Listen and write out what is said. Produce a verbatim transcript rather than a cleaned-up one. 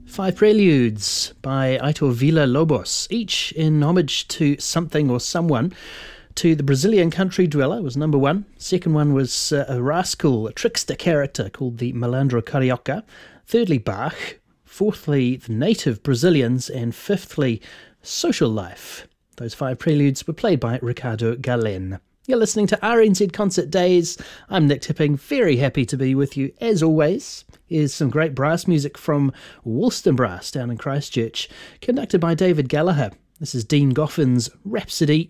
Five Preludes by Aitor Villa-Lobos, each in homage to something or someone. To the Brazilian country dweller was number one. Second one was uh, a rascal, a trickster character called the Malandro Carioca. Thirdly, Bach. Fourthly, the native Brazilians. And fifthly, social life. Those five preludes were played by Ricardo Galen. You're listening to R N Z Concert Days. I'm Nick Tipping, very happy to be with you as always. Here's some great brass music from Woolston Brass down in Christchurch, conducted by David Gallagher. This is Dean Goffin's Rhapsody